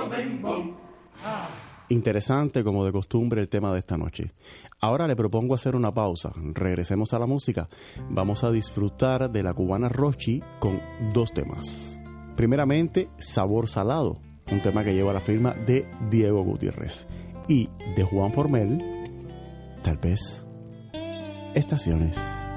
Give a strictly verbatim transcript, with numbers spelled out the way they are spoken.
Interesante, como de costumbre, el tema de esta noche. Ahora le propongo hacer una pausa. Regresemos a la música. Vamos a disfrutar de la cubana Rochi con dos temas. Primeramente, Sabor Salado, un tema que lleva la firma de Diego Gutiérrez. Y de Juan Formel, tal vez, Estaciones.